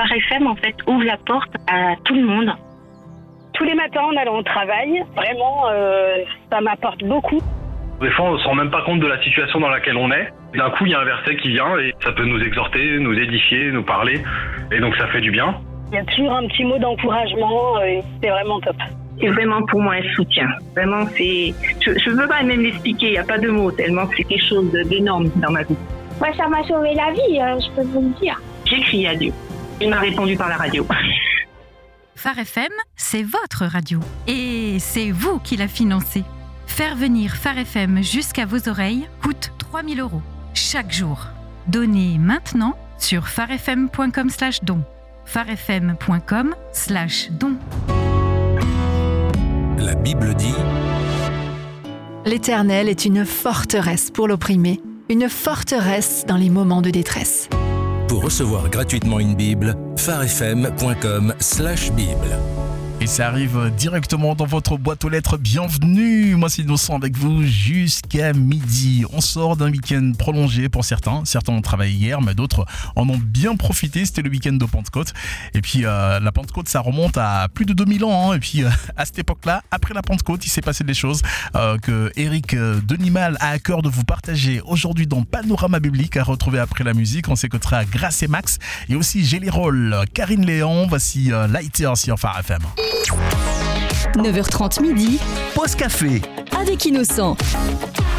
Phare FM, en fait, ouvre la porte à tout le monde. Tous les matins en allant au travail, vraiment, ça m'apporte beaucoup. Des fois, on ne se rend même pas compte de la situation dans laquelle on est. D'un coup, il y a un verset qui vient et ça peut nous exhorter, nous édifier, nous parler. Et donc, ça fait du bien. Il y a toujours un petit mot d'encouragement et c'est vraiment top. C'est vraiment pour moi un soutien. Vraiment, c'est... Je ne peux pas même l'expliquer, il n'y a pas de mots, tellement c'est quelque chose d'énorme dans ma vie. Moi, ça m'a sauvé la vie, je peux vous le dire. J'ai crié à Dieu. Il m'a répondu par la radio. Phare FM, c'est votre radio. Et c'est vous qui la financez. Faire venir Phare FM jusqu'à vos oreilles coûte 3 000 € chaque jour. Donnez maintenant sur pharefm.com/don. pharefm.com/don. La Bible dit: L'Éternel est une forteresse pour l'opprimé, une forteresse dans les moments de détresse. Pour recevoir gratuitement une Bible, pharefm.com/Bible. Et ça arrive directement dans votre boîte aux lettres. Bienvenue, moi c'est Innocent avec vous jusqu'à midi. On sort d'un week-end prolongé pour certains. Certains ont travaillé hier, mais d'autres en ont bien profité. C'était le week-end de Pentecôte. Et puis la Pentecôte, ça remonte à plus de 2000 ans. Et puis à cette époque-là, après la Pentecôte, il s'est passé des choses que Eric Denimal a à cœur de vous partager aujourd'hui dans Panorama Biblique, à retrouver après la musique. On s'écoutera Grace et Max et aussi Jelly Roll, Karine Léon. Voici Lighter sur Phare FM. 9h30 midi, pause café avec Innocent.